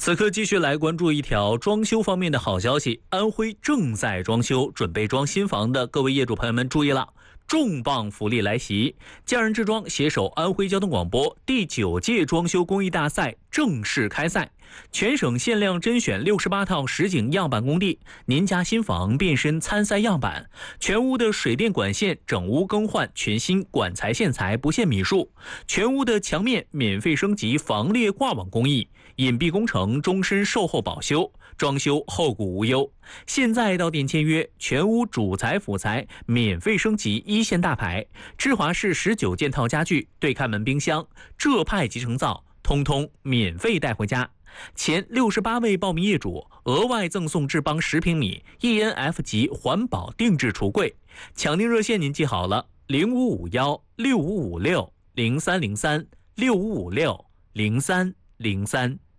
此刻继续来关注一条装修方面的好消息，安徽正在装修、准备装新房的各位业主朋友们注意了，重磅福利来袭！匠人制装携手安徽交通广播第9届装修工艺大赛正式开赛，全省限量甄选68套实景样板工地，您家新房变身参赛样板，全屋的水电管线整屋更换全新管材线材不限米数，全屋的墙面免费升级防裂挂网工艺，隐蔽工程终身售后保修，装修后顾无忧。现在到店签约，全屋主材辅材免费升级1线大牌，芝华士19件套家具、对开门冰箱、浙派集成灶，通通免费带回家。前68位报名业主额外赠送智邦10平米 ENF 级环保定制橱柜。抢订热线您记好了：055165560303，65560303。